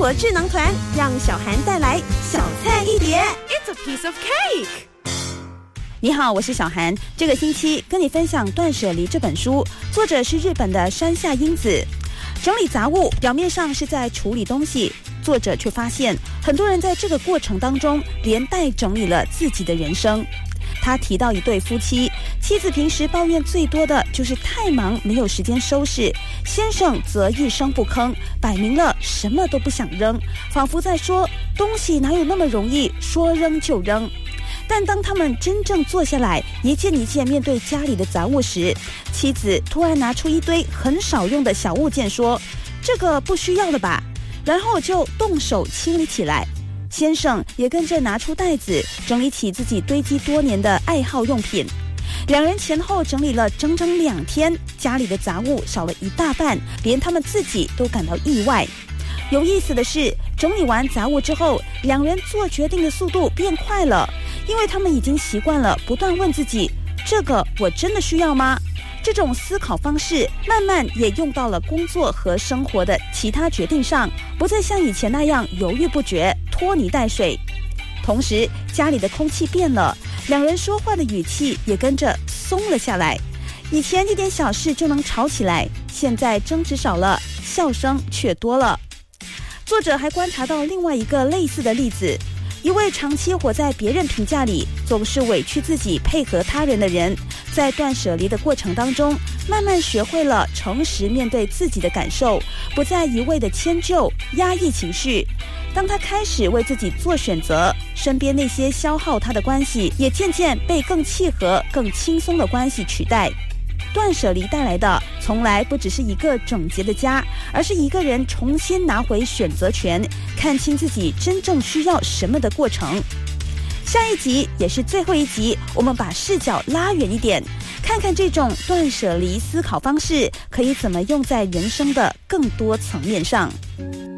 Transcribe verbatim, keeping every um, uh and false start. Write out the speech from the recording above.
活智囊团，让小涵带来小菜一碟。It's a piece of cake。 你好，我是小涵。这个星期跟你分享《断舍离》这本书，作者是日本的山下英子。整理杂物，表面上是在处理东西，作者却发现很多人在这个过程当中连带整理了自己的人生。他提到一对夫妻，妻子平时抱怨最多的就是太忙没有时间收拾，先生则一声不吭，摆明了什么都不想扔，仿佛在说东西哪有那么容易说扔就扔。但当他们真正坐下来一件一件面对家里的杂物时，妻子突然拿出一堆很少用的小物件说，这个不需要了吧，然后就动手清理起来。先生也跟着拿出袋子整理起自己堆积多年的爱好用品。两人前后整理了整整两天，家里的杂物少了一大半，连他们自己都感到意外。有意思的是，整理完杂物之后，两人做决定的速度变快了，因为他们已经习惯了不断问自己，这个我真的需要吗？这种思考方式慢慢也用到了工作和生活的其他决定上，不再像以前那样犹豫不决、拖泥带水。同时，家里的空气变了，两人说话的语气也跟着松了下来。以前一点小事就能吵起来，现在争执少了，笑声却多了。作者还观察到另外一个类似的例子，一位长期活在别人评价里，总是委屈自己配合他人的人，在断舍离的过程当中，慢慢学会了诚实面对自己的感受，不再一味的迁就、压抑情绪。当他开始为自己做选择，身边那些消耗他的关系，也渐渐被更契合、更轻松的关系取代。断舍离带来的从来不只是一个整洁的家，而是一个人重新拿回选择权，看清自己真正需要什么的过程。下一集也是最后一集，我们把视角拉远一点，看看这种断舍离思考方式可以怎么用在人生的更多层面上。